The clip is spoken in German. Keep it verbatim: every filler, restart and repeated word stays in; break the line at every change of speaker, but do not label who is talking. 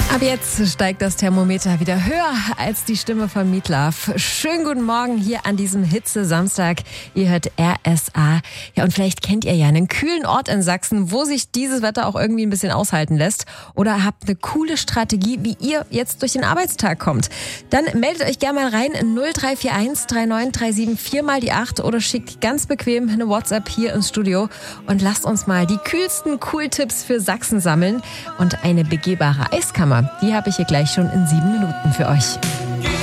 Ab jetzt steigt das Thermometer wieder höher als die Stimme von Meatloaf. Schönen guten Morgen hier an diesem Hitze-Samstag. Ihr hört R S A. Ja, und vielleicht kennt ihr ja einen kühlen Ort in Sachsen, wo sich dieses Wetter auch irgendwie ein bisschen aushalten lässt. Oder habt eine coole Strategie, wie ihr jetzt durch den Arbeitstag kommt. Dann meldet euch gerne mal rein in null drei vier eins drei neun drei sieben vier mal die acht oder schickt ganz bequem eine WhatsApp hier ins Studio und lasst uns mal die kühlsten Cool-Tipps für Sachsen sammeln. Und eine begehbare Eiskammer, die habe ich hier gleich schon in sieben Minuten für euch.